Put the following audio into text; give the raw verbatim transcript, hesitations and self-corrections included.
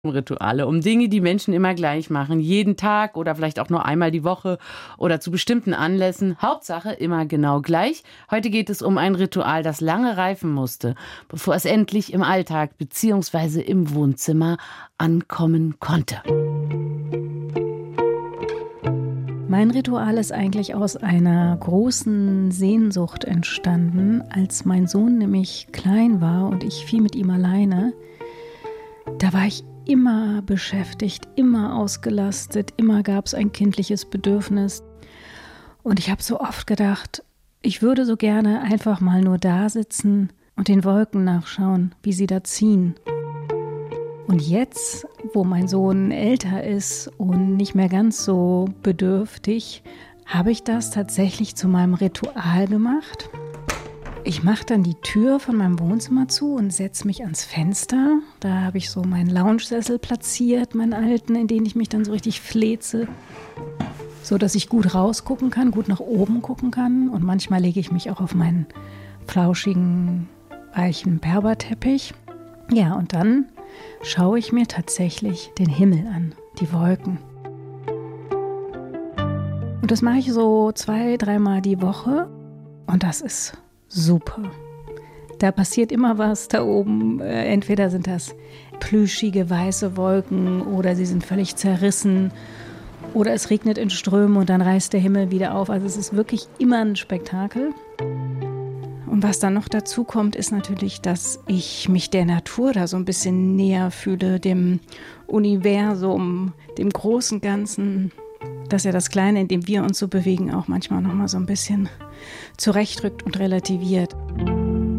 Rituale um Dinge, die Menschen immer gleich machen, jeden Tag oder vielleicht auch nur einmal die Woche oder zu bestimmten Anlässen. Hauptsache immer genau gleich. Heute geht es um ein Ritual, das lange reifen musste, bevor es endlich im Alltag bzw. im Wohnzimmer ankommen konnte. Mein Ritual ist eigentlich aus einer großen Sehnsucht entstanden, als mein Sohn nämlich klein war und ich viel mit ihm alleine. Da war ich immer beschäftigt, immer ausgelastet, immer gab es ein kindliches Bedürfnis. Und ich habe so oft gedacht, ich würde so gerne einfach mal nur da sitzen und den Wolken nachschauen, wie sie da ziehen. Und jetzt, wo mein Sohn älter ist und nicht mehr ganz so bedürftig, habe ich das tatsächlich zu meinem Ritual gemacht. Ich mache dann die Tür von meinem Wohnzimmer zu und setze mich ans Fenster. Da habe ich so meinen Lounge-Sessel platziert, meinen alten, in den ich mich dann so richtig fleze, so dass ich gut rausgucken kann, gut nach oben gucken kann. Und manchmal lege ich mich auch auf meinen flauschigen, weichen Berberteppich. Ja, und dann schaue ich mir tatsächlich den Himmel an, die Wolken. Und das mache ich so zwei, dreimal die Woche. Und das ist super. Da passiert immer was da oben. Entweder sind das plüschige weiße Wolken oder sie sind völlig zerrissen oder es regnet in Strömen und dann reißt der Himmel wieder auf. Also es ist wirklich immer ein Spektakel. Und was dann noch dazu kommt, ist natürlich, dass ich mich der Natur da so ein bisschen näher fühle, dem Universum, dem großen Ganzen, dass ja das Kleine, in dem wir uns so bewegen, auch manchmal noch mal so ein bisschen zurechtrückt und relativiert.